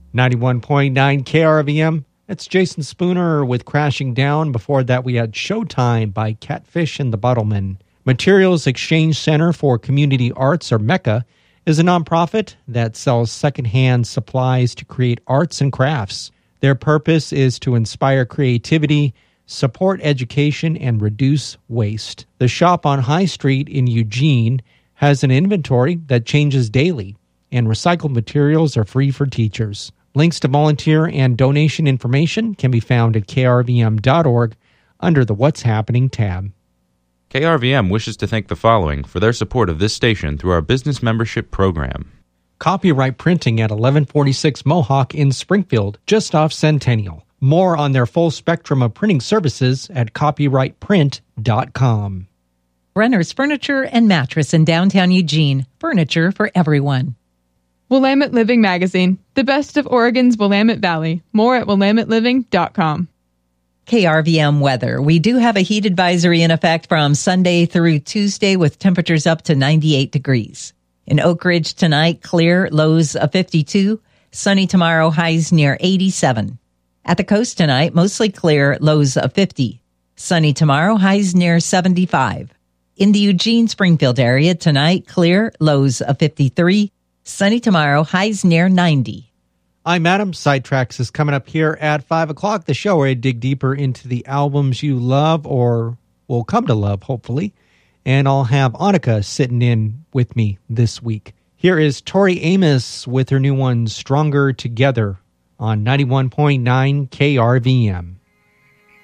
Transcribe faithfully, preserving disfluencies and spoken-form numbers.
ninety-one point nine K R V M. It's Jason Spooner with Crashing Down. Before that, we had Showtime by Catfish and the Bottlemen. Materials Exchange Center for Community Arts, or MECCA, is a nonprofit that sells secondhand supplies to create arts and crafts. Their purpose is to inspire creativity, support education, and reduce waste. The shop on High Street in Eugene has an inventory that changes daily, and recycled materials are free for teachers. Links to volunteer and donation information can be found at K R V M dot org under the What's Happening tab. K R V M wishes to thank the following for their support of this station through our business membership program. Copyright Printing at eleven forty-six Mohawk in Springfield, just off Centennial. More on their full spectrum of printing services at copyright print dot com. Brenner's Furniture and Mattress in downtown Eugene. Furniture for everyone. Willamette Living Magazine, the best of Oregon's Willamette Valley. More at willamette living dot com. K R V M weather. We do have a heat advisory in effect from Sunday through Tuesday with temperatures up to ninety-eight degrees. In Oak Ridge tonight, clear, lows of fifty-two. Sunny tomorrow, highs near eighty-seven. At the coast tonight, mostly clear, lows of fifty. Sunny tomorrow, highs near seventy-five. In the Eugene-Springfield area tonight, clear, lows of fifty-three. Sunny tomorrow, highs near ninety. I'm Adam. Sidetracks is coming up here at five o'clock, the show where I dig deeper into the albums you love or will come to love, hopefully. And I'll have Annika sitting in with me this week. Here is Tori Amos with her new one, Stronger Together, on ninety-one point nine K R V M.